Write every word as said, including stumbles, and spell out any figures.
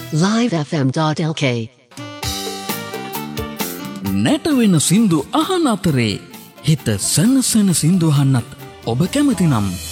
live f m dot l k. නැටවෙන සින්දු අහන අතරේ හිත සනසන සින්දු අහන්නත් ඔබ කැමති නම්